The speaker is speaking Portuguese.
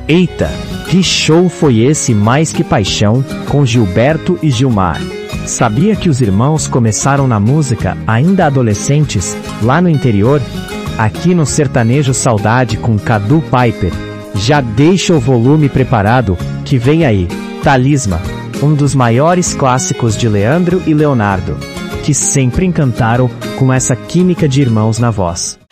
Eita, que show foi esse Mais Que Paixão, com Gilberto e Gilmar? Sabia que os irmãos começaram na música ainda adolescentes, lá no interior? Aqui no Sertanejo Saudade com Cadu Piper. Já deixa o volume preparado, que vem aí, Talismã, um dos maiores clássicos de Leandro e Leonardo, que sempre encantaram com essa química de irmãos na voz.